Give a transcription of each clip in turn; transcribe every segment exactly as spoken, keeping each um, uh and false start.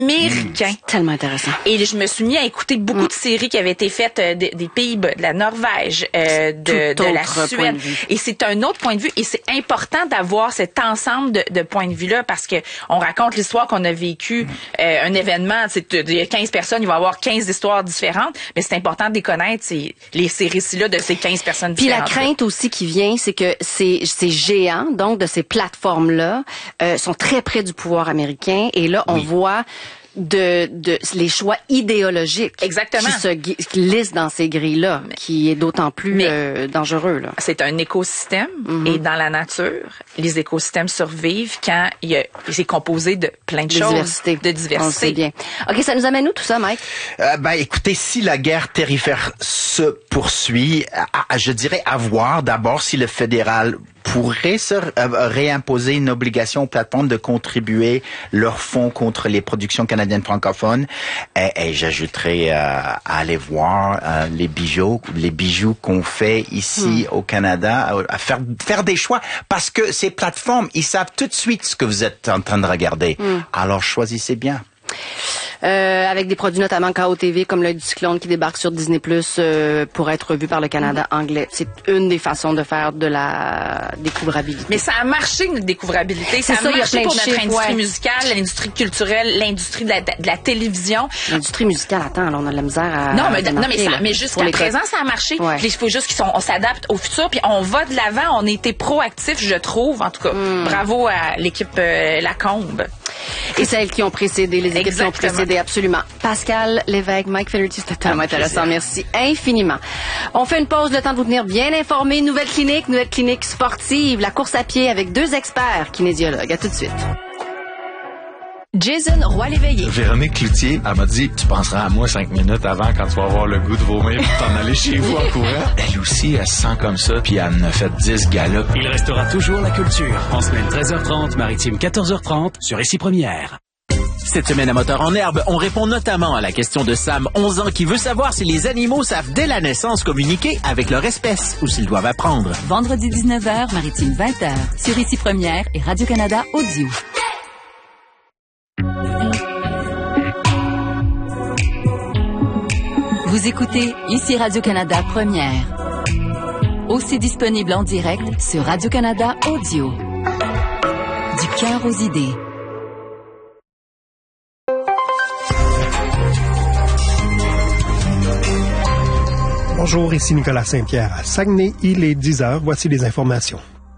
américain. Mmh, tellement intéressant. Et je me suis mis à écouter beaucoup mmh. de séries qui avaient été faites euh, de, des Pays-Bas, de la Norvège, euh, de, de la Suède. Et c'est un autre point de vue. Et c'est important d'avoir cet ensemble de, de points de vue-là parce que on raconte l'histoire qu'on a vécue, euh, un événement, c'est il y a quinze personnes, il va y avoir quinze histoires différentes, mais c'est important de les connaître, c'est, les, ces récits-là de ces quinze personnes Puis différentes. Puis la crainte aussi qui vient, c'est que ces, ces géants, donc de ces plateformes-là, euh, sont très près du pouvoir américain. Et là, on oui. voit de, de les choix idéologiques Exactement. qui se qui glissent dans ces grilles-là, mais, qui est d'autant plus mais, euh, dangereux. Là. C'est un écosystème mm-hmm. et dans la nature, les écosystèmes survivent quand il y a, c'est composé de plein de, de choses. Diversité. De diversité. On le sait bien. OK, ça nous amène où tout ça, Mike? Euh, ben, écoutez, si la guerre tarifaire se poursuit, à, à, je dirais à voir d'abord si le fédéral pourrait se euh, réimposer une obligation aux plateformes de contribuer leurs fonds contre les productions canadiennes francophones. Et, et j'ajouterais euh, à aller voir euh, les bijoux, les bijoux qu'on fait ici mm. au Canada, à, à faire faire des choix parce que ces plateformes, ils savent tout de suite ce que vous êtes en train de regarder. Mm. Alors choisissez bien. Euh, avec des produits notamment K O T V comme l'œil du cyclone qui débarque sur Disney Plus euh, pour être vu par le Canada mmh. anglais. C'est une des façons de faire de la découvrabilité. Mais ça a marché, notre découvrabilité. Ça a ça, marché pour notre chiffres, industrie ouais. musicale, l'industrie culturelle, l'industrie de la, de la télévision. L'industrie musicale, attends, là, on a de la misère à Non, mais, non, mais, ça, là, mais jusqu'à présent, ça a marché. Ouais. Il faut juste qu'on s'adapte au futur, puis on va de l'avant. On a été proactifs, je trouve, en tout cas. Mmh. Bravo à l'équipe euh, Lacombe. Et celles qui ont précédé, les équipes Exactement. qui ont précédé, absolument. Pascal Lévesque, Mike Finnerty, c'était tellement intéressant. Merci infiniment. On fait une pause, le temps de vous tenir bien informés. Nouvelle clinique, nouvelle clinique sportive, la course à pied avec deux experts kinésiologues. À tout de suite. Jason Roy-Léveillé. Véronique Cloutier, elle m'a dit, tu penseras à moi cinq minutes avant quand tu vas avoir le goût de vomir pour t'en aller chez vous en courant. Elle aussi, elle se sent comme ça, puis elle en a fait dix galops. Il restera toujours la culture. En semaine treize heures trente, maritime quatorze heures trente, sur Ici Première. Cette semaine à Moteur en herbe, on répond notamment à la question de Sam, onze ans, qui veut savoir si les animaux savent dès la naissance communiquer avec leur espèce ou s'ils doivent apprendre. Vendredi dix-neuf heures, maritime vingt heures, sur Ici Première et Radio-Canada Audio. Vous écoutez Ici Radio-Canada Première. Aussi disponible en direct sur Radio-Canada Audio. Du cœur aux idées. Bonjour, ici Nicolas Saint-Pierre à Saguenay. Il est dix heures. Voici les informations.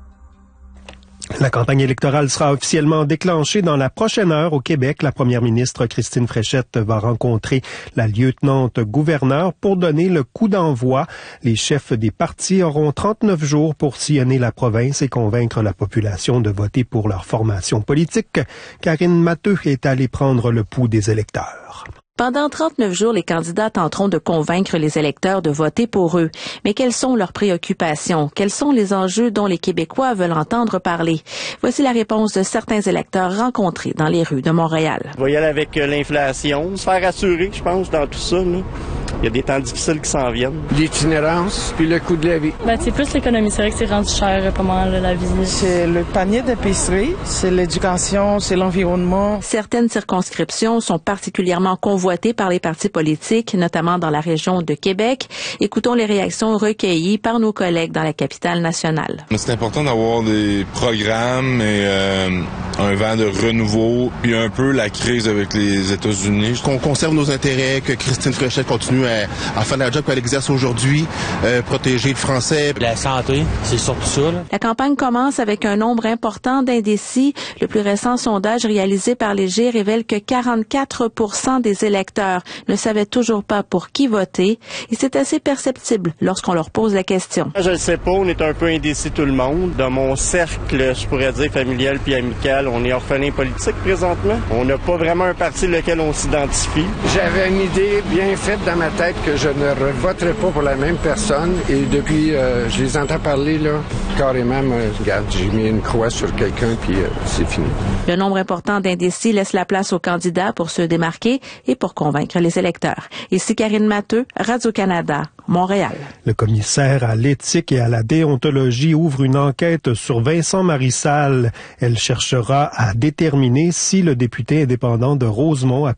La campagne électorale sera officiellement déclenchée dans la prochaine heure au Québec. La première ministre Christine Fréchette va rencontrer la lieutenant-gouverneur pour donner le coup d'envoi. Les chefs des partis auront trente-neuf jours pour sillonner la province et convaincre la population de voter pour leur formation politique. Karine Matteux est allée prendre le pouls des électeurs. Pendant trente-neuf jours, les candidats tenteront de convaincre les électeurs de voter pour eux. Mais quelles sont leurs préoccupations? Quels sont les enjeux dont les Québécois veulent entendre parler? Voici la réponse de certains électeurs rencontrés dans les rues de Montréal. On va y aller avec l'inflation, se faire assurer, je pense, dans tout ça. Là. Il y a des temps difficiles qui s'en viennent. L'itinérance, puis le coût de la vie. Ben, c'est plus l'économie. C'est vrai que c'est rendu cher, pas mal, la vie. C'est le panier d'épicerie, c'est l'éducation, c'est l'environnement. Certaines circonscriptions sont particulièrement convoitées par les partis politiques, notamment dans la région de Québec. Écoutons les réactions recueillies par nos collègues dans la capitale nationale. C'est important d'avoir des programmes et euh, un vent de renouveau, puis un peu la crise avec les États-Unis. Qu'on conserve nos intérêts, que Christine Fréchette continue à, à faire la job qu'elle exerce aujourd'hui, euh, protéger le français. La santé, c'est surtout ça. Là. La campagne commence avec un nombre important d'indécis. Le plus récent sondage réalisé par Léger révèle que quarante-quatre pour cent des électeurs ne savaient toujours pas pour qui voter. Et c'est assez perceptible lorsqu'on leur pose la question. Je ne sais pas, on est un peu indécis tout le monde. Dans mon cercle, je pourrais dire familial puis amical, on est orphelin politique présentement. On n'a pas vraiment un parti lequel on s'identifie. J'avais une idée bien faite dans ma tête que je ne voterais pas pour la même personne et depuis, euh, je les entends parler, là, carrément, moi, regarde, j'ai mis une croix sur quelqu'un puis euh, c'est fini. Le nombre important d'indécis laisse la place aux candidats pour se démarquer et pour convaincre les électeurs. Ici Karine Matteux, Radio-Canada, Montréal. Le commissaire à l'éthique et à la déontologie ouvre une enquête sur Vincent Marissal. Elle cherchera à déterminer si le député indépendant de Rosemont a